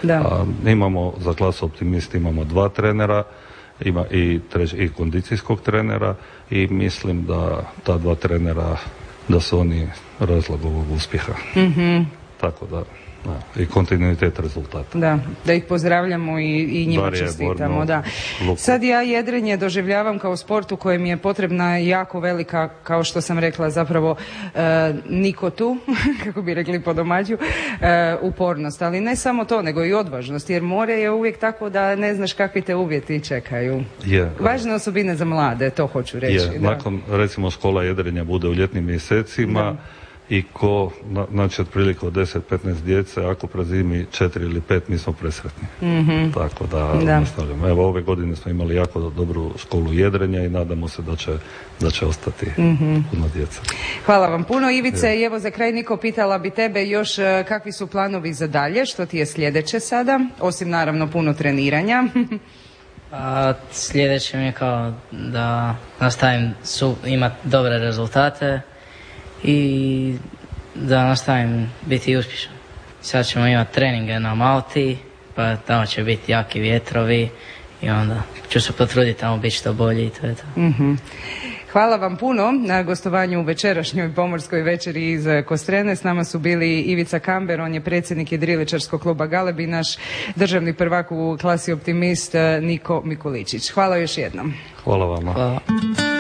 Imamo za klasu Optimist imamo 2 trenera, ima i kondicijskog trenera i mislim da ta 2 trenera da su oni razlog ovog uspjeha. Tako da i kontinuitet rezultata. Da ih pozdravljamo i njima čestitamo. Sad ja jedrenje doživljavam kao sport u kojem je potrebna jako velika, kao što sam rekla, zapravo nikotu, kako bi rekli po domaću, upornost. Ali ne samo to, nego i odvažnost, jer more je uvijek tako da ne znaš kakvi te uvjeti čekaju. Važne osobine za mlade, to hoću reći. Nakon, recimo, škola jedrenja bude u ljetnim mjesecima, i znači otprilike od 10-15 djece, ako prezimi 4 ili 5, mi smo presretni. Tako da nastavljamo. Evo, ove godine smo imali jako dobru školu jedrenja i nadamo se da će ostati puno djeca. Hvala vam puno, Ivice. I evo za kraj, Niko, pitala bi tebe još kakvi su planovi za dalje, što ti je sljedeće sada, osim naravno puno treniranja? Sljedeće mi je kao da nastavim imati dobre rezultate i da nastavim biti uspješan. Sad ćemo imati treninge na Malti, pa tamo će biti jaki vjetrovi i onda ću se potruditi tamo biti što bolji i to je to. Hvala vam puno na gostovanju u večerašnjoj pomorskoj večeri iz Kostrene. S nama su bili Ivica Kamber, on je predsjednik jedriličarskog kluba Galeb, i naš državni prvak u klasi Optimist Niko Mikuličić. Hvala još jednom. Hvala vama. Hvala.